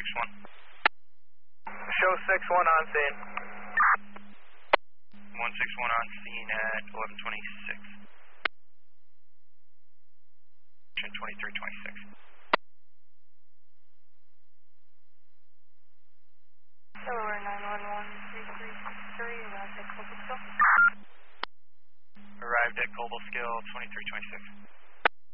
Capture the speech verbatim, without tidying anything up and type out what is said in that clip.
one. Show six one on scene. one six one on scene at eleven twenty-six. twenty-three twenty-six. Delaware nine one one three three six three, arrived at Cobblestill. Arrived at Cobblestill, twenty-three twenty-six.